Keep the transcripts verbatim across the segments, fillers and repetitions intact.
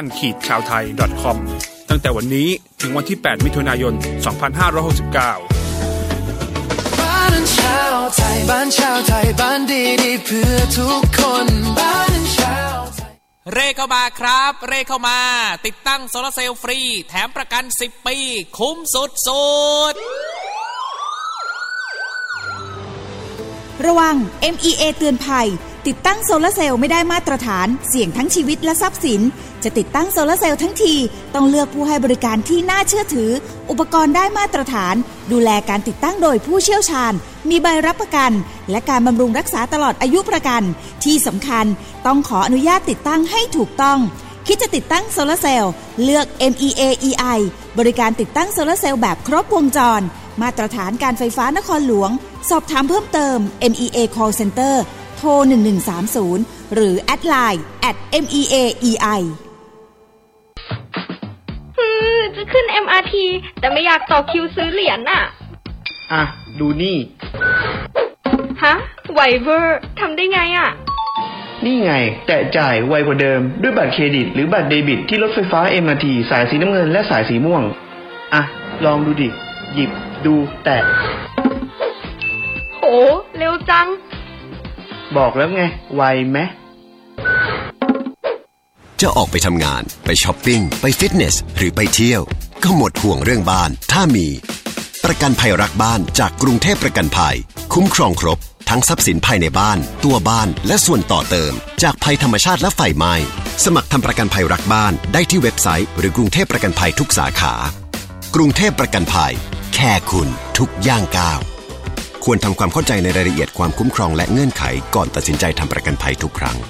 ขีดชาวไทย .com ตั้งแต่วันนี้ถึงวันที่แปดมิถุนายนสองพันห้าร้อยหกสิบเก้าบ้านชาวไทยบ้านชาวไทยบ้านดีๆเพื่อทุกคนบ้านชาวไทยเร่เข้ามาครับเร่เข้ามาติดตั้งโซลาร์เซลล์ฟรีแถมประกันสิบปีคุ้มสุดๆระวัง เอ็ม อี เอ เตือนภัยติดตั้งโซลาร์เซลล์ไม่ได้มาตรฐานเสี่ยงทั้งชีวิตและทรัพย์สินจะติดตั้งโซลาร์เซลล์ทั้งทีต้องเลือกผู้ให้บริการที่น่าเชื่อถืออุปกรณ์ได้มาตรฐานดูแลการติดตั้งโดยผู้เชี่ยวชาญมีใบรับประกันและการบำรุงรักษาตลอดอายุประกันที่สำคัญต้องขออนุญาตติดตั้งให้ถูกต้องคิดจะติดตั้งโซลาร์เซลล์เลือก เอ็ม อี เอ อี ไอ บริการติดตั้งโซลาร์เซลล์แบบครบวงจรมาตรฐานการไฟฟ้านครหลวงสอบถามเพิ่มเติม เอ็ม อี เอ Call Center โทรหนึ่งหนึ่งสามศูนย์หรือแอดไลน์ แอท เอ็ม อี เอ อี ไอฮือจะขึ้น เอ็ม อาร์ ที แต่ไม่อยากต่อคิวซื้อเหรียญน่ะอ่ะดูนี่ฮะไวเวอร์ทำได้ไงอ่ะนี่ไงแตะจ่ายไวกว่าเดิมด้วยบัตรเครดิตหรือบัตรเดบิตที่รถไฟฟ้า เอ็ม อาร์ ที สายสีน้ำเงินและสายสีม่วงอ่ะลองดูดิหยิบดูแตะโหเร็วจังบอกแล้วไงไวไหมจะออกไปทำงานไปช้อปปิ้งไปฟิตเนสหรือไปเที่ยวก็หมดห่วงเรื่องบ้านถ้ามีประกันภัยรักบ้านจากกรุงเทพประกันภัยคุ้มครองครบทั้งทรัพย์สินภายในบ้านตัวบ้านและส่วนต่อเติมจากภัยธรรมชาติและไฟไหม้สมัครทำประกันภัยรักบ้านได้ที่เว็บไซต์หรือกรุงเทพประกันภัยทุกสาขากรุงเทพประกันภัยแค่คุณทุกย่างก้าวควรทำความเข้าใจในรายละเอียดความคุ้มครองและเงื่อนไขก่อนตัดสินใจทำประกันภัยทุกครั้ง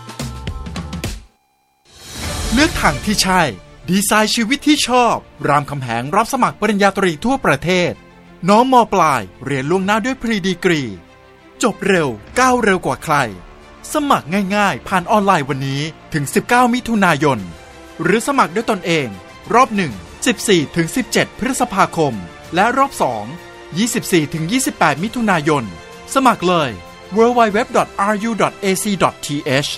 เลือกทางที่ใช่ดีไซน์ชีวิตที่ชอบรามคำแหงรับสมัครปริญญาตรีทั่วประเทศน้องม.ปลายเรียนล่วงหน้าด้วยพรีดีกรีจบเร็วก้าวเร็วกว่าใครสมัครง่ายๆผ่านออนไลน์วันนี้ถึงสิบเก้ามิถุนายนหรือสมัครด้วยตนเองรอบหนึ่ง สิบสี่ถึงสิบเจ็ด พฤษภาคมและรอบสองยี่สิบสี่ถึงยี่สิบแปด มิถุนายนสมัครเลย ดับเบิลยู ดับเบิลยู ดับเบิลยู ดอท อาร์ ยู ดอท เอ ซี ดอท ที เอช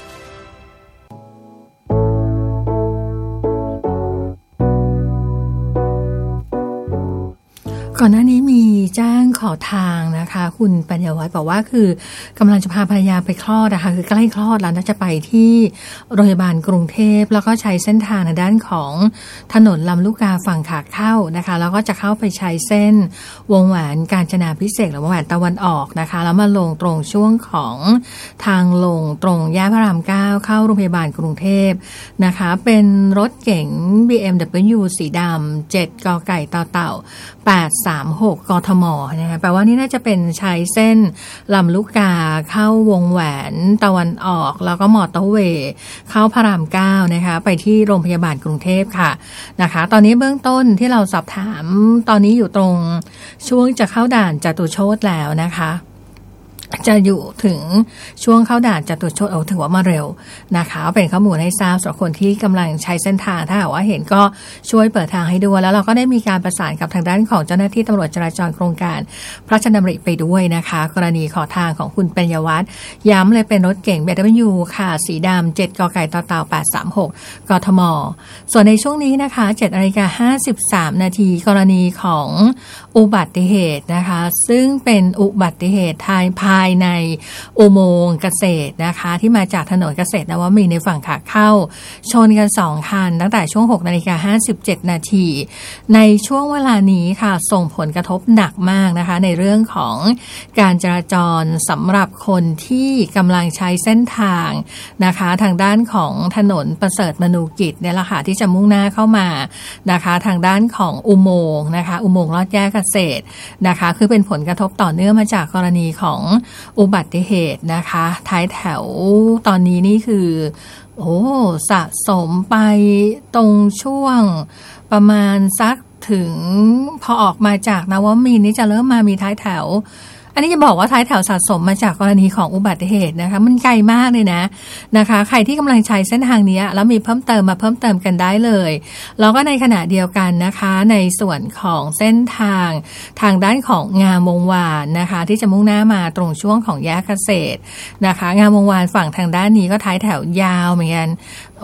ก่อนหน้านี้มีแจ้งขอทางนะคะคุณปัญญาวัฒน์บอกว่าคือกำลังจะพาภรรยาไปคลอดนะคะคือใกล้คลอดแล้วน่าจะไปที่โรงพยาบาลกรุงเทพแล้วก็ใช้เส้นทางในด้านของถนนลำลูกกาฝั่งขาเข้านะคะแล้วก็จะเข้าไปใช้เส้นวงแหวนกาญจนาภิเษกหรือวงแหวนตะวันออกนะคะแล้วมาลงตรงช่วงของทางลงตรงแยกพระรามเก้าเข้าโรงพยาบาลกรุงเทพนะคะเป็นรถเก๋ง บี เอ็ม ดับเบิลยู สีดำเจ็ดกไก่ต่อเต่าแปดสามหก กทมนะคะแปลว่านี่น่าจะเป็นใช้เส้นลำลูกกาเข้าวงแหวนตะวันออกแล้วก็มอเตอร์เวย์เข้าพระรามเก้านะคะไปที่โรงพยาบาลกรุงเทพค่ะนะคะตอนนี้เบื้องต้นที่เราสอบถามตอนนี้อยู่ตรงช่วงจะเข้าด่านจตุโชติแล้วนะคะจะอยู่ถึงช่วงเข้าด่านจตุโชติเอาถือว่ามาเร็วนะคะเป็นข้อมูลให้ทราบสำหรับคนที่กำลังใช้เส้นทางถ้าหากว่าเห็นก็ช่วยเปิดทางให้ด้วยแล้วเราก็ได้มีการประสานกับทางด้านของเจ้าหน้าที่ตำรวจจราจรโครงการพระราชดำริไปด้วยนะคะกรณีขอทางของคุณปัญญาวัฒน์ย้ำเลยเป็นรถเก๋ง บี เอ็ม ดับเบิลยู ค่ะสีดำเจ็ดกไก่ต่อเต่าแปดสามหกกทมส่วนในช่วงนี้นะคะเจ็ดนาฬิกาห้าสิบสามนาทีกรณีของอุบัติเหตุนะคะซึ่งเป็นอุบัติเหตุทายภายในอุโมงค์เกษตรนะคะที่มาจากถนนเกษตรนวมินทร์ในฝั่งขาเข้าชนกันสองคันตั้งแต่ช่วง หกนาฬิกาห้าสิบเจ็ดนาทีในช่วงเวลานี้ค่ะส่งผลกระทบหนักมากนะคะในเรื่องของการจราจรสำหรับคนที่กำลังใช้เส้นทางนะคะทางด้านของถนนประเสริฐมนูกิจเนี่ยแหละค่ะที่จะมุ่งหน้าเข้ามานะคะทางด้านของอุโมงค์นะคะอุโมงค์ลอดแยกเกษตรนะคะคือเป็นผลกระทบต่อเนื่องมาจากกรณีของอุบัติเหตุนะคะท้ายแถวตอนนี้นี่คือโอ้สะสมไปตรงช่วงประมาณสักถึงพอออกมาจากนวมินทร์นี่จะเริ่มมามีท้ายแถวอันนี้จะบอกว่าท้ายแถวสะสมมาจากกรณีของอุบัติเหตุนะคะมันไกลมากเลยนะนะคะใครที่กำลังใช้เส้นทางนี้แล้วมีเพิ่มเติมมาเพิ่มเติมกันได้เลยแล้วก็ในขณะเดียวกันนะคะในส่วนของเส้นทางทางด้านของงามวงวานนะคะที่จะมุ่งหน้ามาตรงช่วงของแยกเกษตรนะคะงามวงวานฝั่งทางด้านนี้ก็ท้ายแถวยาวเหมือนกัน